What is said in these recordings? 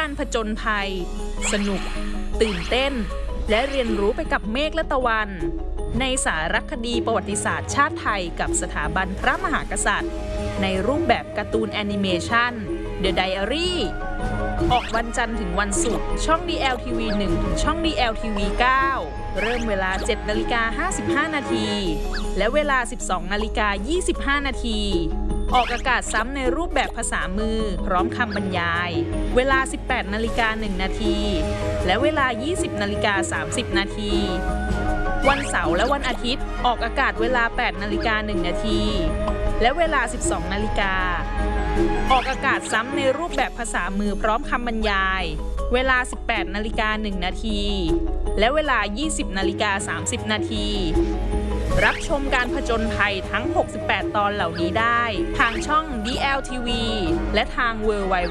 การผจญภัยสนุกตื่นเต้นและเรียนรู้ไปกับเมฆและตะวันในสารคดีประวัติศาสตร์ชาติไทยกับสถาบันพระมหากษัตริย์ในรูปแบบการ์ตูนแอนิเมชัน The Diary ออกวันจันทร์ถึงวันศุกร์ช่อง DLTV 1 ถึงช่อง DLTV 9 เริ่มเวลา 7:55 นาทีและเวลา 12:25 นาทีออกอากาศซ้ำในรูปแบบภาษามือพร้อมคำบรรยายเวลา 18:01 นาทีและเวลา 20:30 นาทีวันเสาร์และวันอาทิตย์ออกอากาศเวลา 8:01 นาทีและเวลา 12 นาฬิกาออกอากาศซ้ำในรูปแบบภาษามือพร้อมคำบรรยายเวลา 18:01 นาทีและเวลา 20:30 นาทีรับชมการผจญภัยทั้ง 68 ตอนเหล่านี้ได้ทางช่อง DLTV และทาง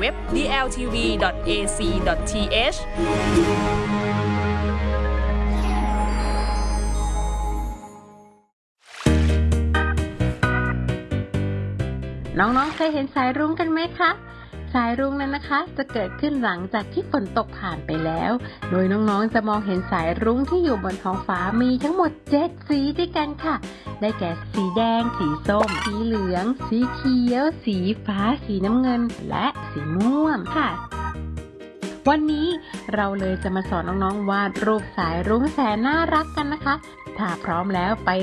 www.dltv.ac.th น้องๆเคยเห็นสายรุ้งกันไหมคะสายรุ้งนั้นนะคะจะเกิดขึ้นหลังจากที่ฝนตกผ่านไปแล้วโดยน้องๆจะมองเห็นสายรุ้งที่อยู่บนท้องฟ้ามีทั้งหมด7สีด้วยกันค่ะได้แก่สีแดงสีส้มสีเหลืองสีเขียวสีฟ้าสีน้ำเงินและสีม่วงค่ะวันนี้เราเลยจะมาสอนน้องๆวาดรูปสายรุ้งแสนน่ารักกันนะคะถ้าพร้อมแล้วไป